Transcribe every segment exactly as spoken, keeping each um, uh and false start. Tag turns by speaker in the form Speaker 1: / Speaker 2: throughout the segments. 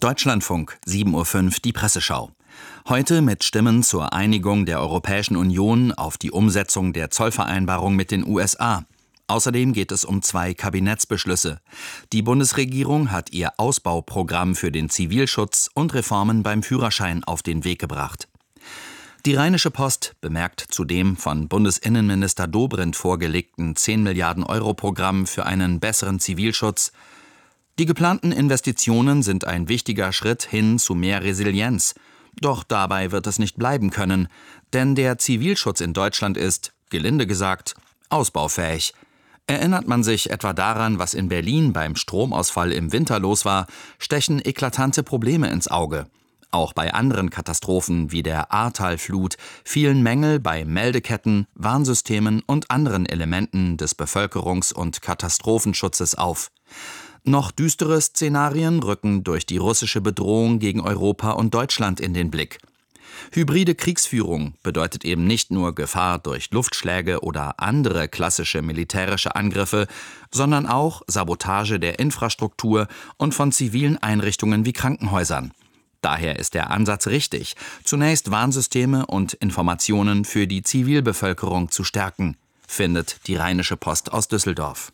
Speaker 1: Deutschlandfunk, sieben Uhr fünf, die Presseschau. Heute mit Stimmen zur Einigung der Europäischen Union auf die Umsetzung der Zollvereinbarung mit den U S A. Außerdem geht es um zwei Kabinettsbeschlüsse. Die Bundesregierung hat ihr Ausbauprogramm für den Zivilschutz und Reformen beim Führerschein auf den Weg gebracht. Die Rheinische Post bemerkt zu dem von Bundesinnenminister Dobrindt vorgelegten zehn Milliarden Euro Programm für einen besseren Zivilschutz: Die geplanten Investitionen sind ein wichtiger Schritt hin zu mehr Resilienz. Doch dabei wird es nicht bleiben können, denn der Zivilschutz in Deutschland ist, gelinde gesagt, ausbaufähig. Erinnert man sich etwa daran, was in Berlin beim Stromausfall im Winter los war, stechen eklatante Probleme ins Auge. Auch bei anderen Katastrophen wie der Ahrtal-Flut fielen Mängel bei Meldeketten, Warnsystemen und anderen Elementen des Bevölkerungs- und Katastrophenschutzes auf. Noch düstere Szenarien rücken durch die russische Bedrohung gegen Europa und Deutschland in den Blick. Hybride Kriegsführung bedeutet eben nicht nur Gefahr durch Luftschläge oder andere klassische militärische Angriffe, sondern auch Sabotage der Infrastruktur und von zivilen Einrichtungen wie Krankenhäusern. Daher ist der Ansatz richtig, zunächst Warnsysteme und Informationen für die Zivilbevölkerung zu stärken, findet die Rheinische Post aus Düsseldorf.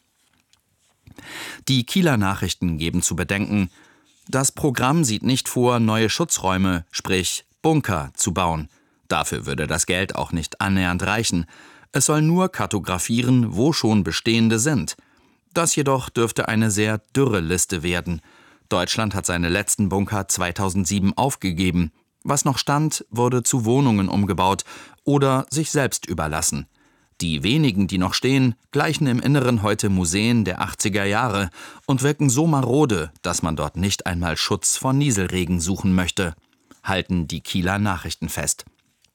Speaker 1: Die Kieler Nachrichten geben zu bedenken: Das Programm sieht nicht vor, neue Schutzräume, sprich Bunker, zu bauen. Dafür würde das Geld auch nicht annähernd reichen. Es soll nur kartografieren, wo schon bestehende sind. Das jedoch dürfte eine sehr dürre Liste werden. Deutschland hat seine letzten Bunker zweitausendsieben aufgegeben. Was noch stand, wurde zu Wohnungen umgebaut oder sich selbst überlassen. Die wenigen, die noch stehen, gleichen im Inneren heute Museen der achtziger Jahre und wirken so marode, dass man dort nicht einmal Schutz vor Nieselregen suchen möchte, halten die Kieler Nachrichten fest.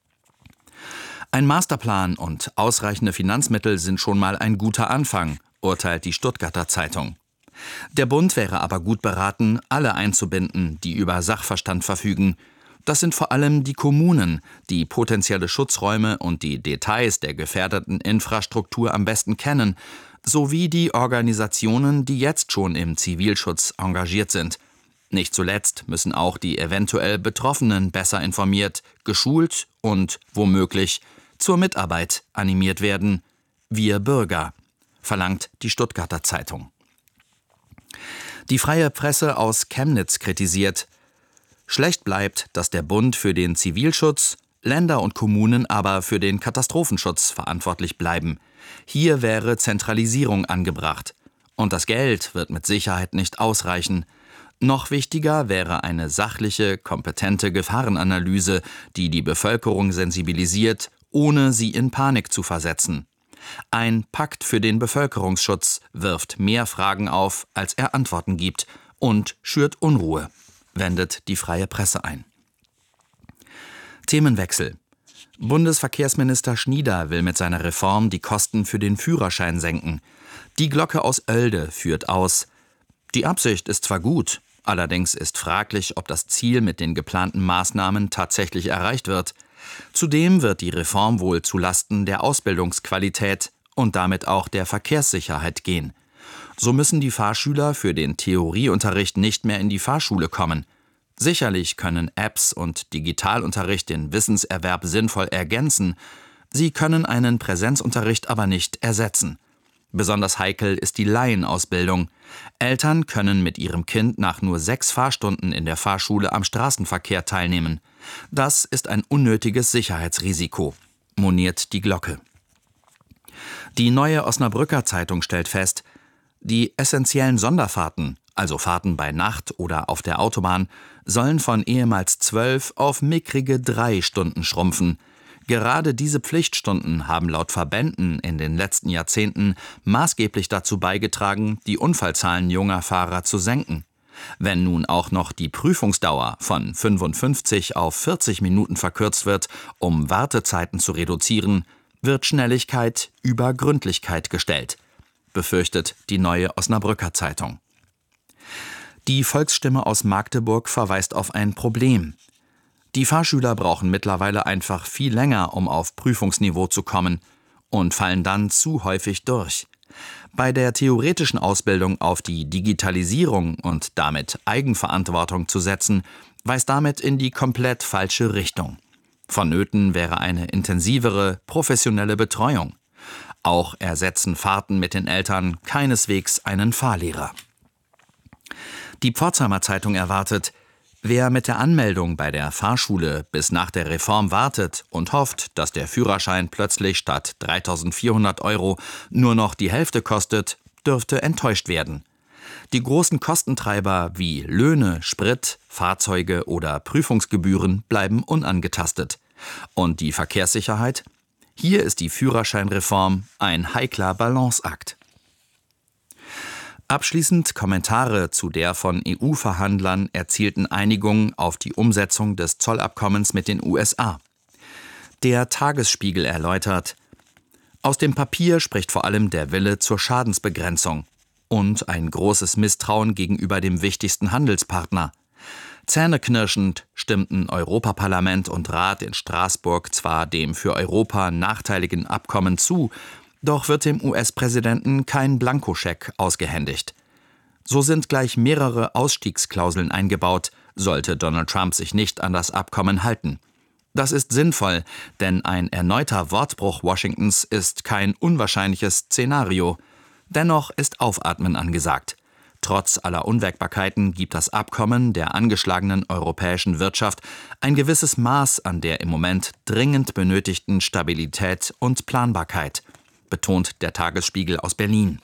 Speaker 1: Ein Masterplan und ausreichende Finanzmittel sind schon mal ein guter Anfang, urteilt die Stuttgarter Zeitung. Der Bund wäre aber gut beraten, alle einzubinden, die über Sachverstand verfügen. Das sind vor allem die Kommunen, die potenzielle Schutzräume und die Details der gefährdeten Infrastruktur am besten kennen, sowie die Organisationen, die jetzt schon im Zivilschutz engagiert sind. Nicht zuletzt müssen auch die eventuell Betroffenen besser informiert, geschult und, womöglich, zur Mitarbeit animiert werden. Wir Bürger, verlangt die Stuttgarter Zeitung. Die Freie Presse aus Chemnitz kritisiert: Schlecht bleibt, dass der Bund für den Zivilschutz, Länder und Kommunen aber für den Katastrophenschutz verantwortlich bleiben. Hier wäre Zentralisierung angebracht. Und das Geld wird mit Sicherheit nicht ausreichen. Noch wichtiger wäre eine sachliche, kompetente Gefahrenanalyse, die die Bevölkerung sensibilisiert, ohne sie in Panik zu versetzen. Ein Pakt für den Bevölkerungsschutz wirft mehr Fragen auf, als er Antworten gibt, und schürt Unruhe, wendet die Freie Presse ein. Themenwechsel. Bundesverkehrsminister Schnieder will mit seiner Reform die Kosten für den Führerschein senken. Die Glocke aus Oelde führt aus: Die Absicht ist zwar gut, allerdings ist fraglich, ob das Ziel mit den geplanten Maßnahmen tatsächlich erreicht wird. Zudem wird die Reform wohl zulasten der Ausbildungsqualität und damit auch der Verkehrssicherheit gehen. So müssen die Fahrschüler für den Theorieunterricht nicht mehr in die Fahrschule kommen. Sicherlich können Apps und Digitalunterricht den Wissenserwerb sinnvoll ergänzen. Sie können einen Präsenzunterricht aber nicht ersetzen. Besonders heikel ist die Laienausbildung. Eltern können mit ihrem Kind nach nur sechs Fahrstunden in der Fahrschule am Straßenverkehr teilnehmen. Das ist ein unnötiges Sicherheitsrisiko, moniert die Glocke. Die Neue Osnabrücker Zeitung stellt fest: Die essentiellen Sonderfahrten, also Fahrten bei Nacht oder auf der Autobahn, sollen von ehemals zwölf auf mickrige drei Stunden schrumpfen. Gerade diese Pflichtstunden haben laut Verbänden in den letzten Jahrzehnten maßgeblich dazu beigetragen, die Unfallzahlen junger Fahrer zu senken. Wenn nun auch noch die Prüfungsdauer von fünfundfünfzig auf vierzig Minuten verkürzt wird, um Wartezeiten zu reduzieren, wird Schnelligkeit über Gründlichkeit gestellt, befürchtet die Neue Osnabrücker Zeitung. Die Volksstimme aus Magdeburg verweist auf ein Problem. Die Fahrschüler brauchen mittlerweile einfach viel länger, um auf Prüfungsniveau zu kommen, und fallen dann zu häufig durch. Bei der theoretischen Ausbildung auf die Digitalisierung und damit Eigenverantwortung zu setzen, weist damit in die komplett falsche Richtung. Vonnöten wäre eine intensivere, professionelle Betreuung. Auch ersetzen Fahrten mit den Eltern keineswegs einen Fahrlehrer. Die Pforzheimer Zeitung erwartet: Wer mit der Anmeldung bei der Fahrschule bis nach der Reform wartet und hofft, dass der Führerschein plötzlich statt dreitausendvierhundert Euro nur noch die Hälfte kostet, dürfte enttäuscht werden. Die großen Kostentreiber wie Löhne, Sprit, Fahrzeuge oder Prüfungsgebühren bleiben unangetastet. Und die Verkehrssicherheit? Hier ist die Führerscheinreform ein heikler Balanceakt. Abschließend Kommentare zu der von E U-Verhandlern erzielten Einigung auf die Umsetzung des Zollabkommens mit den U S A. Der Tagesspiegel erläutert: Aus dem Papier spricht vor allem der Wille zur Schadensbegrenzung und ein großes Misstrauen gegenüber dem wichtigsten Handelspartner. Zähneknirschend stimmten Europaparlament und Rat in Straßburg zwar dem für Europa nachteiligen Abkommen zu, doch wird dem U S-Präsidenten kein Blankoscheck ausgehändigt. So sind gleich mehrere Ausstiegsklauseln eingebaut, sollte Donald Trump sich nicht an das Abkommen halten. Das ist sinnvoll, denn ein erneuter Wortbruch Washingtons ist kein unwahrscheinliches Szenario. Dennoch ist Aufatmen angesagt. Trotz aller Unwägbarkeiten gibt das Abkommen der angeschlagenen europäischen Wirtschaft ein gewisses Maß an der im Moment dringend benötigten Stabilität und Planbarkeit, betont der Tagesspiegel aus Berlin.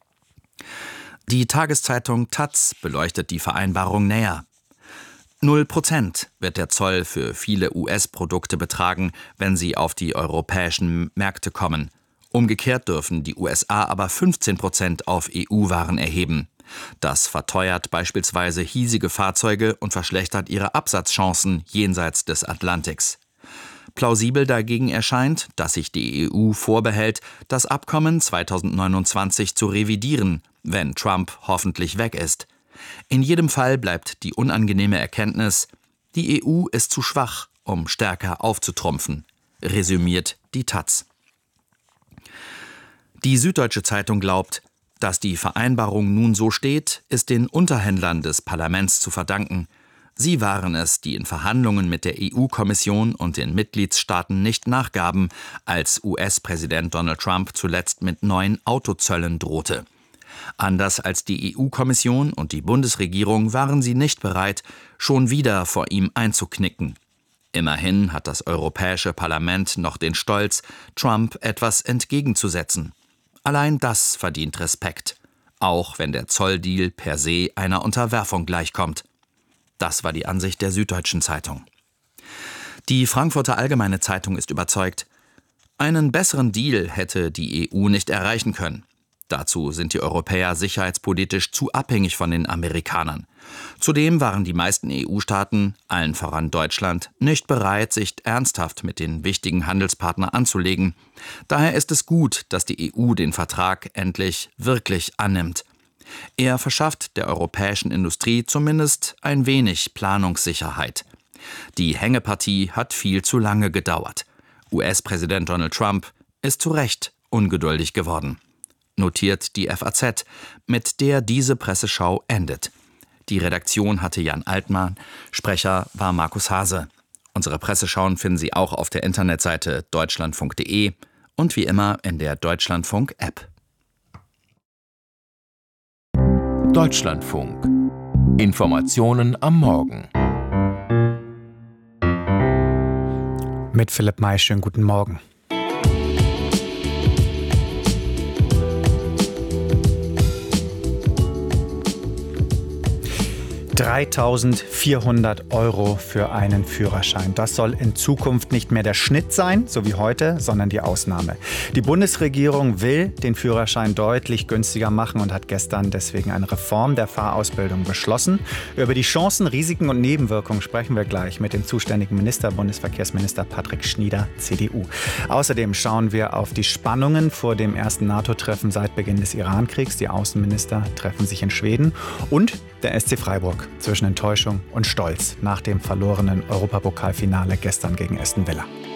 Speaker 1: Die Tageszeitung Taz beleuchtet die Vereinbarung näher. Null Prozent wird der Zoll für viele U S-Produkte betragen, wenn sie auf die europäischen Märkte kommen. Umgekehrt dürfen die U S A aber fünfzehn Prozent auf E U-Waren erheben. Das verteuert beispielsweise hiesige Fahrzeuge und verschlechtert ihre Absatzchancen jenseits des Atlantiks. Plausibel dagegen erscheint, dass sich die E U vorbehält, das Abkommen zweitausendneunundzwanzig zu revidieren, wenn Trump hoffentlich weg ist. In jedem Fall bleibt die unangenehme Erkenntnis: Die E U ist zu schwach, um stärker aufzutrumpfen, resümiert die Taz. Die Süddeutsche Zeitung glaubt, dass die Vereinbarung nun so steht, ist den Unterhändlern des Parlaments zu verdanken. Sie waren es, die in Verhandlungen mit der E U-Kommission und den Mitgliedstaaten nicht nachgaben, als U S-Präsident Donald Trump zuletzt mit neuen Autozöllen drohte. Anders als die E U-Kommission und die Bundesregierung waren sie nicht bereit, schon wieder vor ihm einzuknicken. Immerhin hat das Europäische Parlament noch den Stolz, Trump etwas entgegenzusetzen. Allein das verdient Respekt, auch wenn der Zolldeal per se einer Unterwerfung gleichkommt. Das war die Ansicht der Süddeutschen Zeitung. Die Frankfurter Allgemeine Zeitung ist überzeugt: Einen besseren Deal hätte die E U nicht erreichen können. Dazu sind die Europäer sicherheitspolitisch zu abhängig von den Amerikanern. Zudem waren die meisten E U-Staaten, allen voran Deutschland, nicht bereit, sich ernsthaft mit den wichtigen Handelspartnern anzulegen. Daher ist es gut, dass die E U den Vertrag endlich wirklich annimmt. Er verschafft der europäischen Industrie zumindest ein wenig Planungssicherheit. Die Hängepartie hat viel zu lange gedauert. U S-Präsident Donald Trump ist zu Recht ungeduldig geworden, notiert die F A Z, mit der diese Presseschau endet. Die Redaktion hatte Jan Altmann, Sprecher war Markus Hase. Unsere Presseschauen finden Sie auch auf der Internetseite deutschlandfunk punkt de und wie immer in der Deutschlandfunk-App.
Speaker 2: Deutschlandfunk. Informationen am Morgen.
Speaker 3: Mit Philipp May, schönen guten Morgen. dreitausendvierhundert Euro für einen Führerschein. Das soll in Zukunft nicht mehr der Schnitt sein, so wie heute, sondern die Ausnahme. Die Bundesregierung will den Führerschein deutlich günstiger machen und hat gestern deswegen eine Reform der Fahrausbildung beschlossen. Über die Chancen, Risiken und Nebenwirkungen sprechen wir gleich mit dem zuständigen Minister, Bundesverkehrsminister Patrick Schnieder, C D U. Außerdem schauen wir auf die Spannungen vor dem ersten NATO-Treffen seit Beginn des Iran-Kriegs. Die Außenminister treffen sich in Schweden und der S C Freiburg zwischen Enttäuschung und Stolz nach dem verlorenen Europapokalfinale gestern gegen Aston Villa.